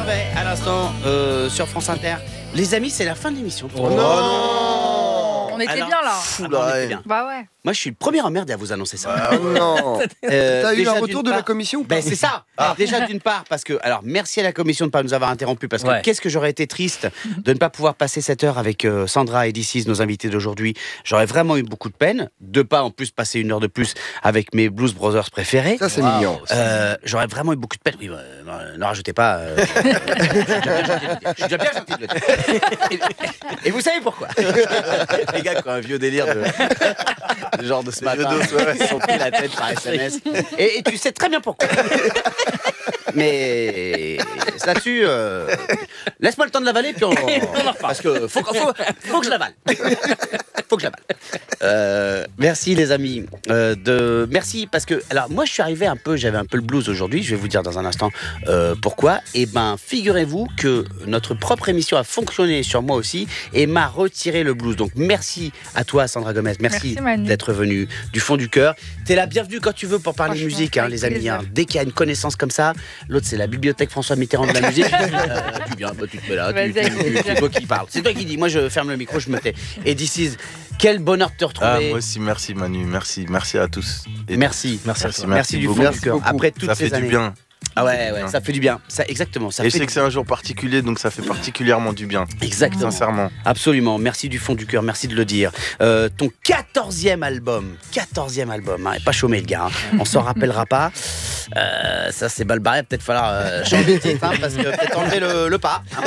Harvey à l'instant sur France Inter. Les amis, c'est la fin de l'émission. Oh non. On était Alors, bien là. on était bien. Bah ouais. Moi, je suis le premier emmerdé à vous annoncer ça. Ah non. T'as eu Déjà, un retour d'une de la part- commission ou pas? Ben, c'est ça. Déjà d'une part parce que merci à la commission de ne pas nous avoir interrompu parce que Ouais. qu'est-ce que j'aurais été triste de ne pas pouvoir passer cette heure avec Sandra et This Is, nos invités d'aujourd'hui. J'aurais vraiment eu beaucoup de peine de pas en plus passer une heure de plus avec mes Blues Brothers préférés. Ça, c'est mignon. J'aurais vraiment eu beaucoup de peine. Oui, ne rajoutez pas. Je suis déjà bien gentil de le dire. Et vous savez pourquoi? Les gars qui ont un vieux délire de genre de ce matin, ils sont pris la tête par SMS. Et tu sais très bien pourquoi. Mais là-dessus, laisse-moi le temps de l'avaler, puis on en reparle. Parce que faut que je l'avale. Faut que je l'avale. Merci les amis. Merci parce que alors moi je suis arrivé j'avais un peu le blues aujourd'hui. Je vais vous dire dans un instant pourquoi. Et ben figurez-vous que notre propre émission a fonctionné sur moi aussi et m'a retiré le blues. Donc merci à toi Sandra Gomez. Merci Manu. d'être venue du fond du cœur. T'es la bienvenue quand tu veux pour parler Franchement, musique, avec les amis. plaisir. Dès qu'il y a une connaissance comme ça, l'autre c'est la bibliothèque François Mitterrand de la musique. Tu viens, tu te mets là, Vas-y, c'est toi qui parles. C'est toi qui dis. Moi je ferme le micro, je me tais. Et This Is, quel bonheur de te retrouver. Moi aussi, merci Manu, merci à tous. Et Merci. merci du beaucoup. fond du Merci cœur. beaucoup. Après toutes Ça ces fait années. du bien. Ah ouais, ça fait du bien. Ça, exactement. Ça Et je fait sais que c'est un jour particulier, donc ça fait particulièrement du bien. Exactement. Sincèrement. Absolument. Merci du fond du cœur. Merci de le dire. Ton 14e album. 14e album. Hein, pas chômé le gars. Hein. On s'en rappellera pas. Ça c'est mal barré. Peut-être falloir changer de titre, hein, parce que peut-être enlever le pas. Hein,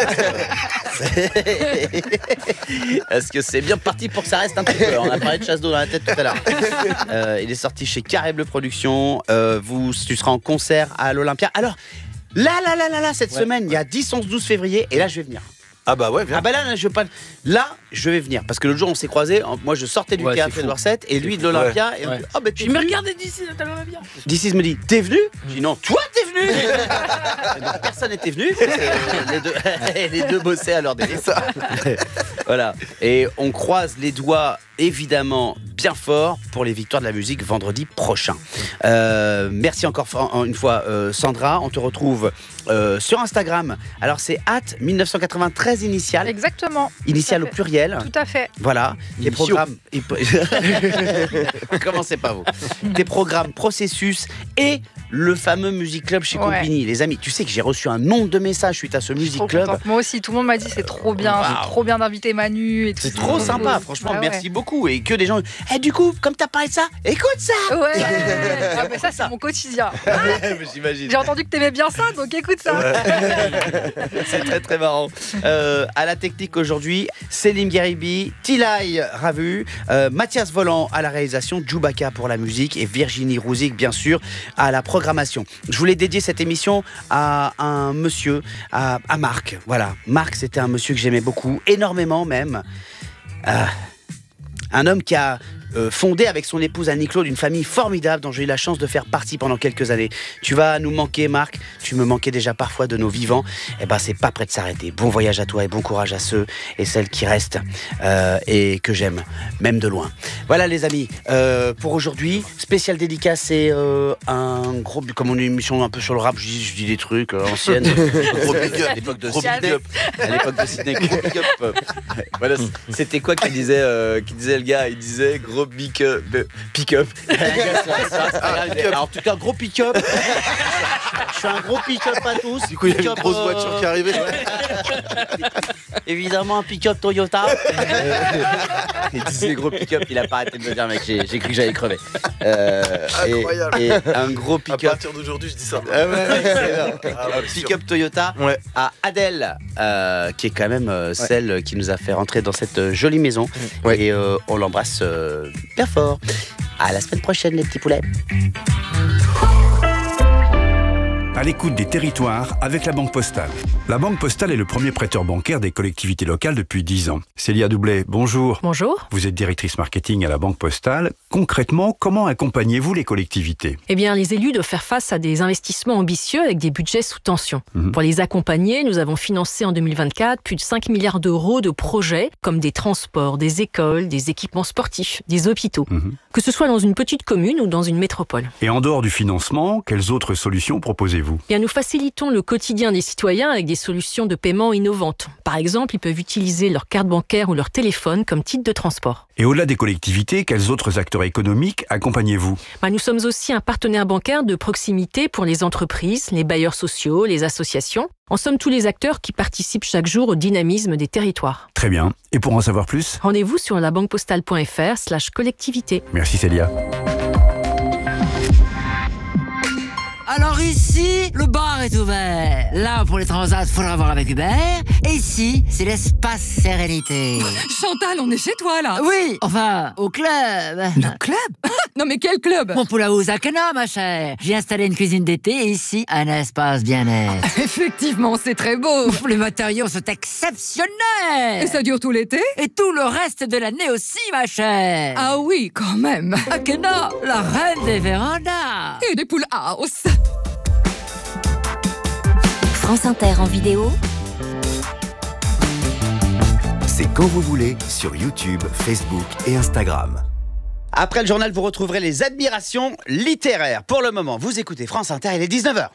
parce que c'est bien parti pour que ça reste un petit peu. On a parlé de chasse d'eau dans la tête tout à l'heure. Il est sorti chez Carré Bleu Productions. Tu seras en concert à l'Olympia. Alors, là, cette semaine, il y a 10, 11, 12 février, et là, je vais venir. Ah bah ouais, viens. Ah bah là, je veux pas. Là, je vais venir. Parce que l'autre jour, on s'est croisés. Moi, je sortais du Ouais, théâtre c'est fou. Edouard VII, et lui de l'Olympia. Et on Ouais. dit, oh, bah, t'es Je me venu. regardais d'ici, à l'Olympia. This Is me dit, t'es venu? Je dis, non, toi, t'es venu. Et donc, personne n'était venu. Parce que les deux bossaient à leur délire. Voilà. Et on croise les doigts, évidemment, bien fort pour les victoires de la musique vendredi prochain. Merci encore une fois, Sandra. On te retrouve sur Instagram. Alors, c'est @1993 initial. Exactement. Initial Tout au à fait. pluriel. Tout à fait. Voilà, tes Initio. programmes. Commencez pas vous. Tes programmes, processus et le fameux Music Club chez Ouais. Compagnie. Les amis, tu sais que j'ai reçu un nombre de messages suite à ce Music Trop Club. contente. Moi aussi, tout le monde m'a dit c'est trop bien, Waouh. c'est trop bien d'inviter Manu et tout. C'est trop sympa, franchement, Ah ouais. merci beaucoup. Et que des gens. Du coup, comme t'as parlé de ça, écoute ça. Ouais. Ah, mais ça, c'est mon quotidien. J'imagine. J'ai entendu que t'aimais bien ça, donc écoute ça. C'est très très marrant. À la technique aujourd'hui, Céline Guéribi, Tilay Ravu, Mathias Volant à la réalisation, Djoubaka pour la musique et Virginie Rouzic bien sûr à la programmation. Je voulais dédier cette émission à un monsieur, à Marc. Voilà, Marc c'était un monsieur que j'aimais beaucoup, énormément même. Un homme qui a fondé avec son épouse Annie-Claude une famille formidable dont j'ai eu la chance de faire partie pendant quelques années. Tu vas nous manquer, Marc. Tu me manquais déjà parfois de nos vivants. Eh ben, c'est pas prêt de s'arrêter. Bon voyage à toi et bon courage à ceux et celles qui restent et que j'aime, même de loin. Voilà, les amis. Pour aujourd'hui, spécial dédicace, c'est un gros... Comme on est une émission un peu sur le rap, je dis des trucs anciennes. Gros big up à l'époque de Sydney. À l'époque de Sydney, gros big up. Voilà, c'était quoi qu'il disait, le gars? Il disait gros pick-up. Alors, en tout cas, gros pick-up. Je suis un gros pick-up à tous. Du coup, il y a une Pick-up, grosse voiture qui arrivait. Évidemment, un pick-up Toyota. Il disait gros pick-up, il a pas arrêté de me dire, mec, j'ai cru que j'allais crever. Incroyable. Et un gros À pick-up. partir d'aujourd'hui, je dis ça. Un pick-up Toyota Ouais. à Adèle, qui est quand même celle qui nous a fait rentrer dans cette jolie maison. Ouais. Et on l'embrasse bien fort. À la semaine prochaine, les petits poulets. À l'écoute des territoires avec la Banque Postale. La Banque Postale est le premier prêteur bancaire des collectivités locales depuis 10 ans. Célia Doublet, bonjour. Bonjour. Vous êtes directrice marketing à la Banque Postale. Concrètement, comment accompagnez-vous les collectivités? Eh bien, les élus doivent faire face à des investissements ambitieux avec des budgets sous tension. Pour les accompagner, nous avons financé en 2024 plus de 5 milliards d'euros de projets comme des transports, des écoles, des équipements sportifs, des hôpitaux. que ce soit dans une petite commune ou dans une métropole. Et en dehors du financement, quelles autres solutions proposez-vous ? Bien, nous facilitons le quotidien des citoyens avec des solutions de paiement innovantes. Par exemple, ils peuvent utiliser leur carte bancaire ou leur téléphone comme titre de transport. Et au-delà des collectivités, quels autres acteurs économiques accompagnez-vous ? Nous sommes aussi un partenaire bancaire de proximité pour les entreprises, les bailleurs sociaux, les associations. En somme, tous les acteurs qui participent chaque jour au dynamisme des territoires. Très bien. Et pour en savoir plus ? Rendez-vous sur labanquepostale.fr/collectivité. Merci Célia. Alors ici, le bar est ouvert. Là, pour les transats, faudra voir avec Hubert. Et ici, c'est l'espace sérénité. Chantal, on est chez toi, là. Oui, enfin, au club. Le club? Non, mais quel club? Mon Poulaouz à Cana, ma chère. J'ai installé une cuisine d'été et ici, un espace bien-être. Effectivement, c'est très beau. Les matériaux sont exceptionnels. Et ça dure tout l'été? Et tout le reste de l'année aussi, ma chère. Ah oui, quand même. Akena, la reine des vérandas. Et des poules house. France Inter en vidéo, c'est quand vous voulez sur YouTube, Facebook et Instagram. Après le journal, vous retrouverez les admirations littéraires. Pour le moment, vous écoutez France Inter, il est 19h.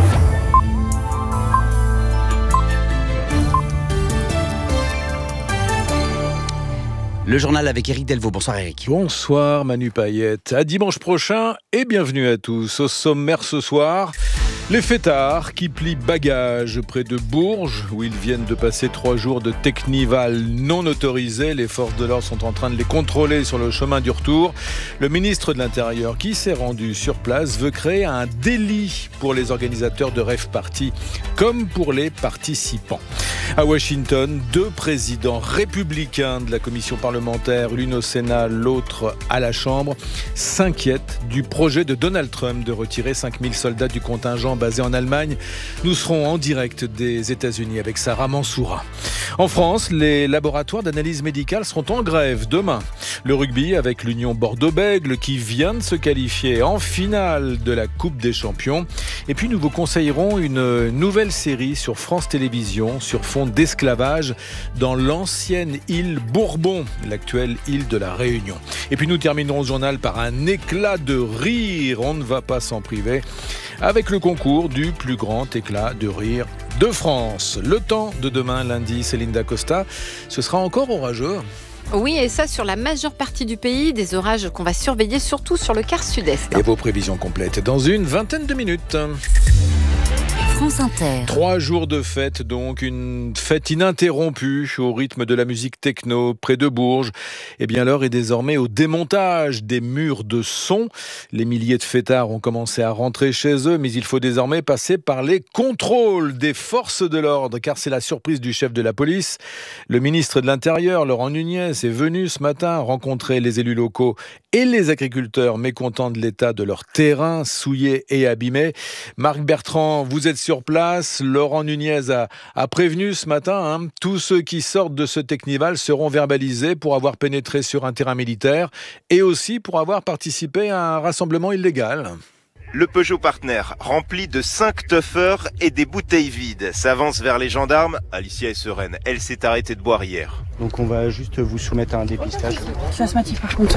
Le journal avec Éric Delvaux. Bonsoir Éric. Bonsoir Manu Payette. À dimanche prochain et bienvenue à tous. Au sommaire ce soir, les fêtards qui plient bagages près de Bourges, où ils viennent de passer 3 jours de technival non autorisé. Les forces de l'ordre sont en train de les contrôler sur le chemin du retour. Le ministre de l'Intérieur, qui s'est rendu sur place, veut créer un délit pour les organisateurs de rave party, comme pour les participants. À Washington, 2 présidents républicains de la commission parlementaire, l'une au Sénat, l'autre à la Chambre, s'inquiètent du projet de Donald Trump de retirer 5000 soldats du contingent basé en Allemagne. Nous serons en direct des États-Unis avec Sarah Mansoura. En France, les laboratoires d'analyse médicale seront en grève demain. Le rugby avec l'Union Bordeaux-Bègles qui vient de se qualifier en finale de la Coupe des Champions. Et puis nous vous conseillerons une nouvelle série sur France Télévisions sur fond d'esclavage dans l'ancienne île Bourbon, l'actuelle île de la Réunion. Et puis nous terminerons ce journal par un éclat de rire, on ne va pas s'en priver, avec le concours du plus grand éclat de rire de France. Le temps de demain, lundi, Céline Dacosta, ce sera encore orageux. Oui, et ça sur la majeure partie du pays, des orages qu'on va surveiller surtout sur le quart sud-est. Et vos prévisions complètes dans une vingtaine de minutes. France Inter. 3 jours de fête, donc une fête ininterrompue au rythme de la musique techno près de Bourges. Eh bien, l'heure est désormais au démontage des murs de son. Les milliers de fêtards ont commencé à rentrer chez eux, mais il faut désormais passer par les contrôles des forces de l'ordre, car c'est la surprise du chef de la police. Le ministre de l'Intérieur, Laurent Nunez, est venu ce matin rencontrer les élus locaux et les agriculteurs mécontents de l'état de leur terrain souillé et abîmé. Marc Bertrand, vous êtes sur place. Laurent Nunez a prévenu ce matin, tous ceux qui sortent de ce technival seront verbalisés pour avoir pénétré sur un terrain militaire et aussi pour avoir participé à un rassemblement illégal. Le Peugeot Partner, rempli de 5 tuffers et des bouteilles vides, s'avance vers les gendarmes. Alicia est sereine, elle s'est arrêtée de boire hier. Donc on va juste vous soumettre à un dépistage. Je suis asthmatique par contre.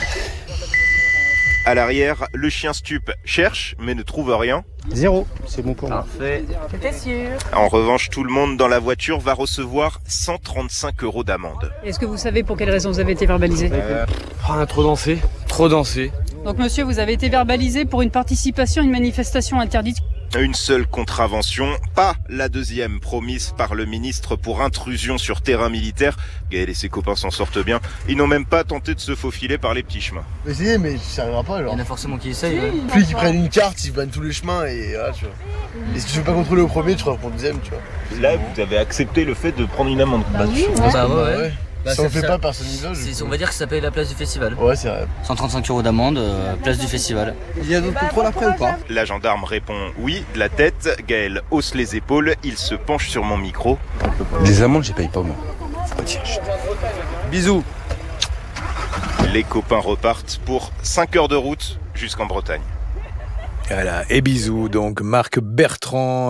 À l'arrière, le chien stup cherche mais ne trouve rien. 0, c'est bon pour moi. Parfait. T'es sûr? En revanche, tout le monde dans la voiture va recevoir 135 € d'amende. Est-ce que vous savez pour quelle raison vous avez été verbalisé? On a trop dansé. Trop dansé. Donc monsieur, vous avez été verbalisé pour une participation à une manifestation interdite. Une seule contravention, pas la deuxième promise par le ministre pour intrusion sur terrain militaire. Gaël et ses copains s'en sortent bien. Ils n'ont même pas tenté de se faufiler par les petits chemins. Essayez, mais ça arrivera pas alors. Il y en a forcément qui essayent. Ouais. Puis qu'ils prennent une carte, ils bannent tous les chemins et voilà, tu vois. Et si tu veux pas contrôler au premier, tu vas pour le deuxième, tu vois. Là, vous avez accepté le fait de prendre une amende. Bah oui, ouais. Ça va, ouais. Bah, si on fait pas, personne n'y va. On va dire que ça paye la place du festival. Ouais, c'est vrai. 135 € d'amende, place du festival. Il y a d'autres contrôles après ou pas? La gendarme répond oui de la tête. Gaël hausse les épaules. Il se penche sur mon micro. Les amendes, je paye pas moi. Oh, tiens, bisous. Les copains repartent pour 5 heures de route jusqu'en Bretagne. Voilà, et bisous donc Marc Bertrand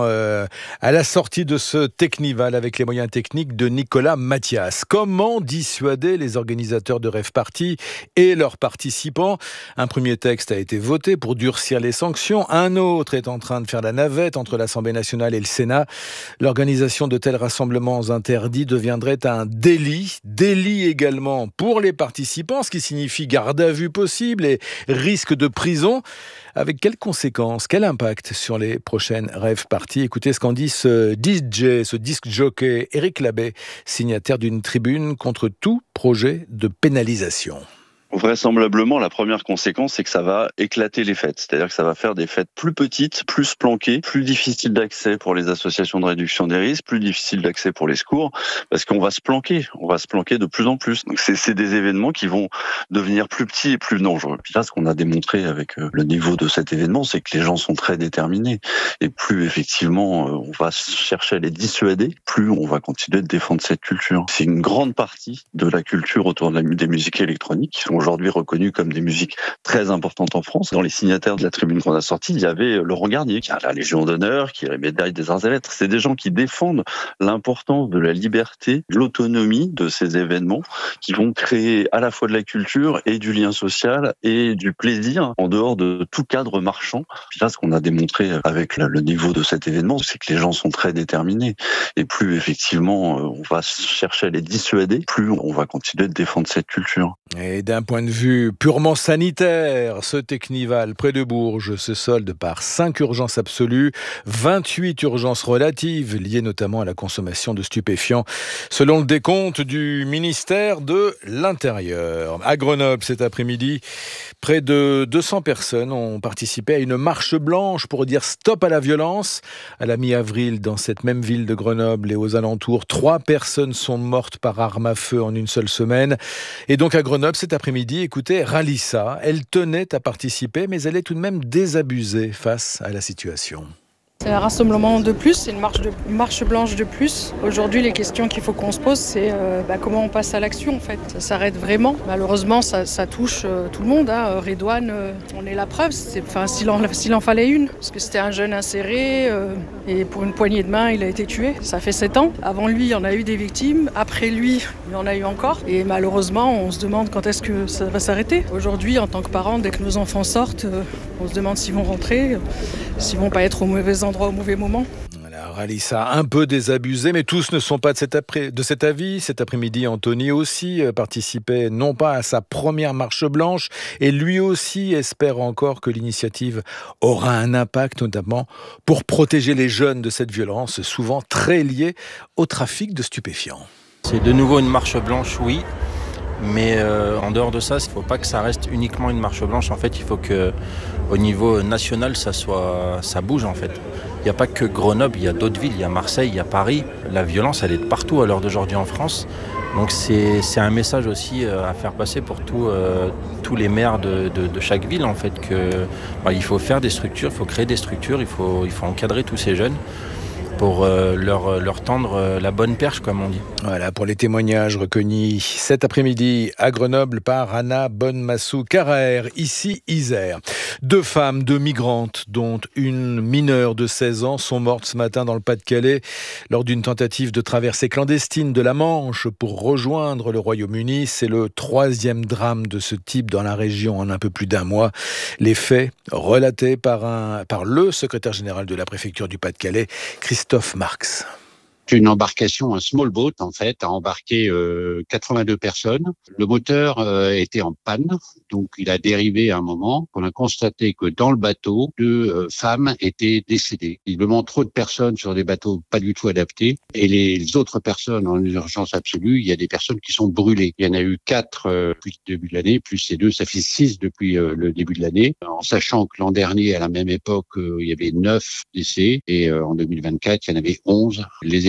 à la sortie de ce Technival avec les moyens techniques de Nicolas Mathias. Comment dissuader les organisateurs de rave party et leurs participants? Un premier texte a été voté pour durcir les sanctions, un autre est en train de faire la navette entre l'Assemblée nationale et le Sénat. L'organisation de tels rassemblements interdits deviendrait un délit également pour les participants, ce qui signifie garde à vue possible et risque de prison. Avec quelles conséquences, quel impact sur les prochaines rave parties? Écoutez ce qu'en dit ce DJ, ce disc jockey Eric Labbé, signataire d'une tribune contre tout projet de pénalisation. Vraisemblablement, la première conséquence, c'est que ça va éclater les fêtes. C'est-à-dire que ça va faire des fêtes plus petites, plus planquées, plus difficiles d'accès pour les associations de réduction des risques, plus difficiles d'accès pour les secours, parce qu'on va se planquer. On va se planquer de plus en plus. Donc c'est des événements qui vont devenir plus petits et plus dangereux. Puis là, ce qu'on a démontré avec le niveau de cet événement, c'est que les gens sont très déterminés. Et plus, effectivement, on va chercher à les dissuader, plus on va continuer de défendre cette culture. C'est une grande partie de la culture autour des musiques électroniques qui sont aujourd'hui reconnues comme des musiques très importantes en France. Dans les signataires de la tribune qu'on a sortie, il y avait Laurent Garnier, qui a la Légion d'honneur, qui a la médaille des Arts et Lettres. C'est des gens qui défendent l'importance de la liberté, de l'autonomie de ces événements, qui vont créer à la fois de la culture et du lien social et du plaisir en dehors de tout cadre marchand. Puis là, ce qu'on a démontré avec le niveau de cet événement, c'est que les gens sont très déterminés. Et plus, effectivement, on va chercher à les dissuader, plus on va continuer de défendre cette culture. Et d'un point de vue purement sanitaire, ce Technival près de Bourges se solde par 5 urgences absolues, 28 urgences relatives, liées notamment à la consommation de stupéfiants, selon le décompte du ministère de l'Intérieur. À Grenoble, cet après-midi, près de 200 personnes ont participé à une marche blanche pour dire stop à la violence. À la mi-avril, dans cette même ville de Grenoble et aux alentours, 3 personnes sont mortes par arme à feu en une seule semaine. Et donc à Grenoble, cet après-midi, écoutez, Ralissa, elle tenait à participer, mais elle est tout de même désabusée face à la situation. C'est un rassemblement de plus, c'est une marche blanche de plus. Aujourd'hui, les questions qu'il faut qu'on se pose, c'est comment on passe à l'action en fait. Ça s'arrête vraiment. Malheureusement, ça touche tout le monde. Redouane, on est la preuve. S'il en fallait une, parce que c'était un jeune inséré et pour une poignée de main, il a été tué. Ça fait 7 ans. Avant lui, il y en a eu des victimes. Après lui, il y en a eu encore. Et malheureusement, on se demande quand est-ce que ça va s'arrêter. Aujourd'hui, en tant que parents, dès que nos enfants sortent, on se demande s'ils vont rentrer, s'ils vont pas être au mauvais endroit au mauvais moment. Voilà, Ralissa, un peu désabusée, mais tous ne sont pas de cet avis. Cet après-midi, Anthony aussi participait non pas à sa première marche blanche, et lui aussi espère encore que l'initiative aura un impact, notamment pour protéger les jeunes de cette violence, souvent très liée au trafic de stupéfiants. C'est de nouveau une marche blanche, oui. Mais en dehors de ça, il ne faut pas que ça reste uniquement une marche blanche. En fait, il faut qu'au niveau national, ça bouge en fait. Il n'y a pas que Grenoble, il y a d'autres villes, il y a Marseille, il y a Paris. La violence, elle est de partout à l'heure d'aujourd'hui en France. Donc c'est un message aussi à faire passer pour tous les maires de chaque ville en fait. Il faut faire des structures, il faut créer des structures, il faut encadrer tous ces jeunes pour leur tendre la bonne perche, comme on dit. Voilà, pour les témoignages recueillis cet après-midi à Grenoble par Anna Bonmassou-Carrère, ici Isère. 2 femmes, 2 migrantes, dont une mineure de 16 ans, sont mortes ce matin dans le Pas-de-Calais lors d'une tentative de traversée clandestine de la Manche pour rejoindre le Royaume-Uni. C'est le 3e drame de ce type dans la région en un peu plus d'1 mois. Les faits relatés par le secrétaire général de la préfecture du Pas-de-Calais, Christophe Marx. Une embarcation, un small boat en fait, a embarqué 82 personnes. Le moteur était en panne, donc il a dérivé à un moment. On a constaté que dans le bateau, 2 femmes étaient décédées. Visiblement trop de personnes sur des bateaux pas du tout adaptés. Et les autres personnes en urgence absolue, il y a des personnes qui sont brûlées. Il y en a eu 4 depuis le début de l'année, plus ces 2, ça fait 6 depuis le début de l'année. En sachant que l'an dernier, à la même époque, il y avait 9 décès et en 2024, il y en avait 11. Les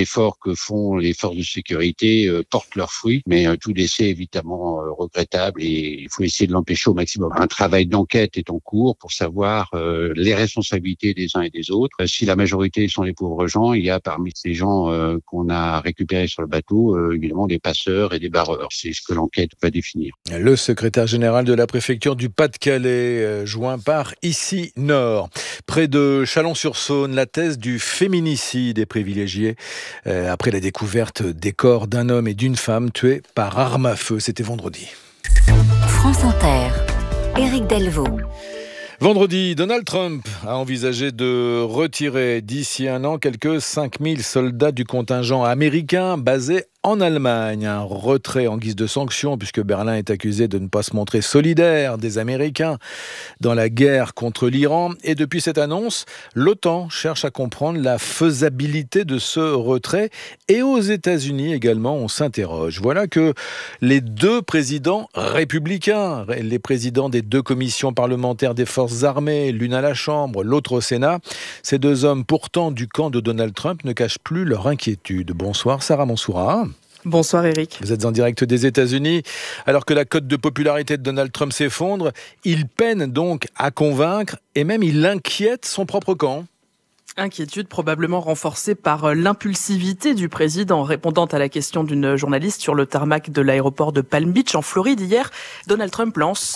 efforts que font les forces de sécurité portent leurs fruits, mais tout décès est évidemment regrettable et il faut essayer de l'empêcher au maximum. Un travail d'enquête est en cours pour savoir les responsabilités des uns et des autres. Si la majorité sont les pauvres gens, il y a parmi ces gens qu'on a récupérés sur le bateau, évidemment des passeurs et des barreurs. C'est ce que l'enquête va définir. Le secrétaire général de la préfecture du Pas-de-Calais, joint par Ici Nord. Près de Chalon-sur-Saône, la thèse du féminicide est privilégiée après la découverte des corps d'un homme et d'une femme tués par arme à feu. C'était vendredi. France Inter, Éric Delvaux. Vendredi, Donald Trump a envisagé de retirer d'ici un an quelques 5000 soldats du contingent américain basé en Allemagne. Un retrait en guise de sanction puisque Berlin est accusé de ne pas se montrer solidaire des Américains dans la guerre contre l'Iran. Et depuis cette annonce, l'OTAN cherche à comprendre la faisabilité de ce retrait. Et aux États-Unis également, on s'interroge. Voilà que les deux présidents républicains, les présidents des deux commissions parlementaires des forces armées, l'une à la Chambre, l'autre au Sénat, ces deux hommes pourtant du camp de Donald Trump ne cachent plus leur inquiétude. Bonsoir Sarah Mansoura. Bonsoir Eric. Vous êtes en direct des États-Unis. Alors que la cote de popularité de Donald Trump s'effondre, il peine donc à convaincre et même il inquiète son propre camp. Inquiétude probablement renforcée par l'impulsivité du président. Répondant à la question d'une journaliste sur le tarmac de l'aéroport de Palm Beach en Floride hier, Donald Trump lance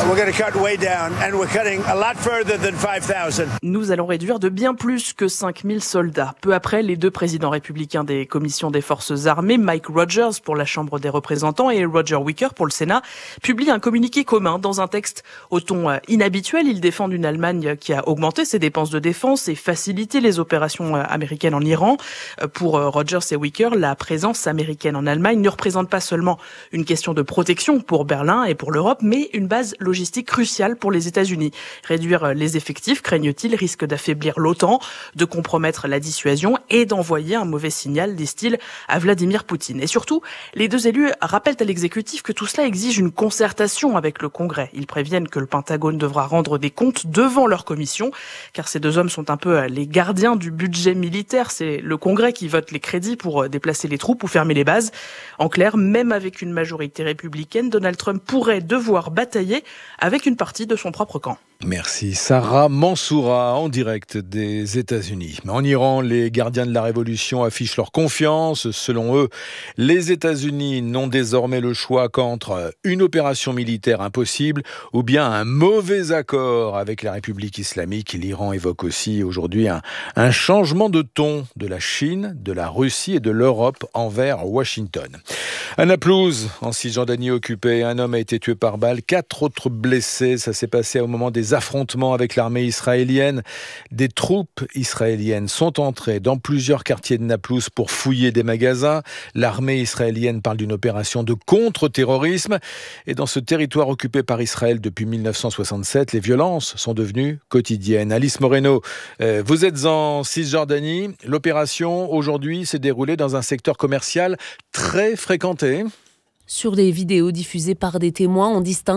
« Nous allons réduire de bien plus que 5000 soldats ». Peu après, les deux présidents républicains des commissions des forces armées, Mike Rogers pour la Chambre des représentants et Roger Wicker pour le Sénat, publient un communiqué commun. Dans un texte au ton inhabituel, ils défendent une Allemagne qui a augmenté ses dépenses de défense et facilité les opérations américaines en Iran. Pour Rogers et Wicker, la présence américaine en Allemagne ne représente pas seulement une question de protection pour Berlin et pour l'Europe, mais une base logistique cruciale pour les États-Unis. Réduire les effectifs, craignent-ils, risque d'affaiblir l'OTAN, de compromettre la dissuasion et d'envoyer un mauvais signal, disent-ils, à Vladimir Poutine. Et surtout, les deux élus rappellent à l'exécutif que tout cela exige une concertation avec le Congrès. Ils préviennent que le Pentagone devra rendre des comptes devant leur commission, car ces deux hommes sont un peu les gardiens du budget militaire. C'est le Congrès qui vote les crédits pour déplacer les troupes ou fermer les bases. En clair, même avec une majorité républicaine, Donald Trump pourrait devoir batailler avec une partie de son propre camp. Merci Sarah Mansoura en direct des États-Unis. En Iran, les gardiens de la révolution affichent leur confiance. Selon eux, les États-Unis n'ont désormais le choix qu'entre une opération militaire impossible ou bien un mauvais accord avec la République islamique. L'Iran évoque aussi aujourd'hui un changement de ton de la Chine, de la Russie et de l'Europe envers Washington. À Naplouse, en Cisjordanie occupée, un homme a été tué par balle, 4 autres blessés. Ça s'est passé au moment des affrontements avec l'armée israélienne. Des troupes israéliennes sont entrées dans plusieurs quartiers de Naplouse pour fouiller des magasins. L'armée israélienne parle d'une opération de contre-terrorisme. Et dans ce territoire occupé par Israël depuis 1967, les violences sont devenues quotidiennes. Alice Moreno, vous êtes en Cisjordanie. L'opération aujourd'hui s'est déroulée dans un secteur commercial très fréquenté. Sur des vidéos diffusées par des témoins, on distingue